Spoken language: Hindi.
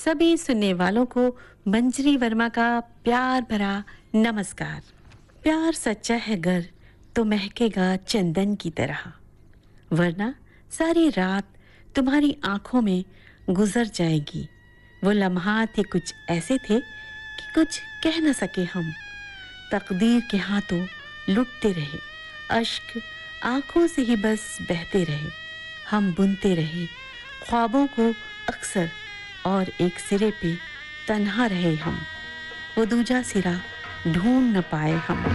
सभी सुनने वालों को मंजरी वर्मा का प्यार भरा नमस्कार। प्यार सच्चा है गर तो महकेगा चंदन की तरह, वरना सारी रात तुम्हारी आंखों में गुजर जाएगी। वो लम्हात ही कुछ ऐसे थे कि कुछ कह न सके हम। तकदीर के हाथों लुटते रहे, अश्क आंखों से ही बस बहते रहे। हम बुनते रहे ख्वाबों को अक्सर, और एक सिरे पे तन्हा रहे हम। वो दूजा सिरा ढूंढ न पाए हम।